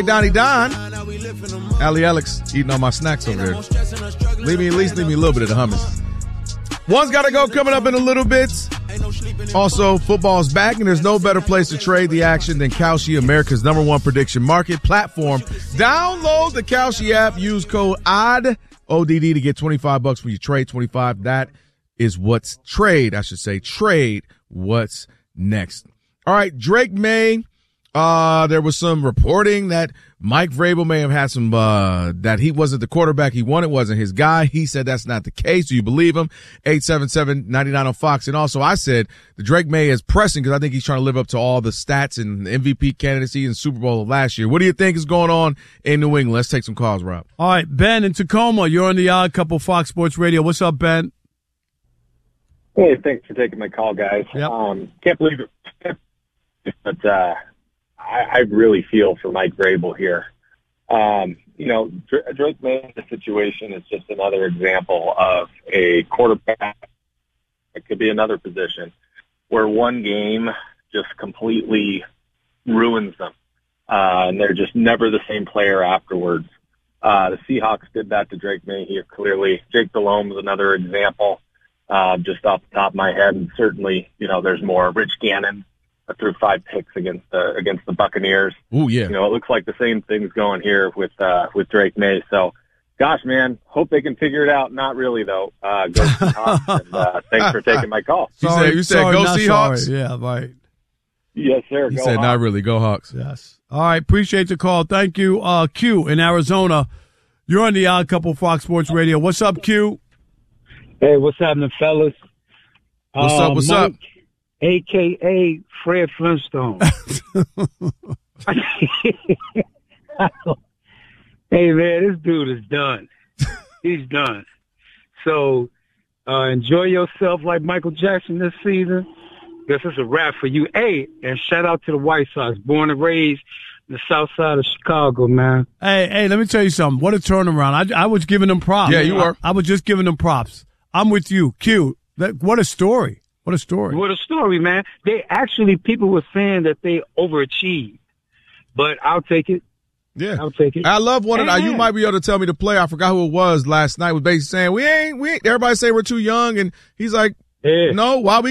Donnie Don. Ali Alex eating all my snacks over there. At least leave me a little bit of the hummus. One's got to go coming up in a little bit. Also, football's back, and there's no better place to trade the action than Kalshi, America's #1 prediction market platform. Download the Kalshi app. Use code ODD, ODD, to get $25 for your trade. 25. That is what's trade. I should say trade. What's next? All right, Drake May. There was some reporting that Mike Vrabel may have had some, that he wasn't the quarterback he wanted, wasn't his guy. He said that's not the case. Do you believe him? 877-99 on Fox. And also I said the Drake May is pressing because I think he's trying to live up to all the stats and MVP candidacy and Super Bowl of last year. What do you think is going on in New England? Let's take some calls, Rob. All right, Ben in Tacoma. You're on the Odd Couple Fox Sports Radio. What's up, Ben? Hey, thanks for taking my call, guys. Yep. Can't believe it. But, I really feel for Mike Vrabel here. Drake May's situation is just another example of a quarterback. It could be another position where one game just completely ruins them. And they're just never the same player afterwards. The Seahawks did that to Drake May here clearly. Jake Delhomme is another example, just off the top of my head. And certainly, there's more. Rich Gannon threw 5 picks against the Buccaneers. Oh yeah. It looks like the same thing's going here with Drake May. So, gosh, man, hope they can figure it out. Not really though. Go Seahawks. And, thanks for taking my call. You said go Seahawks. Sorry. Yeah, right. Yes, sir. You said Hawks. Not really. Go Hawks. Yes. All right. Appreciate the call. Thank you. Q in Arizona. You're on the Odd Couple Fox Sports Radio. What's up, Q? Hey, what's happening, fellas? What's up? A.K.A. Fred Flintstone. Hey, man, this dude is done. He's done. So enjoy yourself like Michael Jackson this season. This is a wrap for you. Hey, and shout out to the White Sox, born and raised in the south side of Chicago, man. Hey, let me tell you something. What a turnaround. I was giving them props. Yeah, you were. I was just giving them props. I'm with you. Q, what a story. What a story. What a story, man. People were saying that they overachieved, but I'll take it. Yeah. I'll take it. I love one of the, you might be able to tell me the player. I forgot who it was last night, was basically saying, we ain't, everybody say we're too young. And he's like, no, why we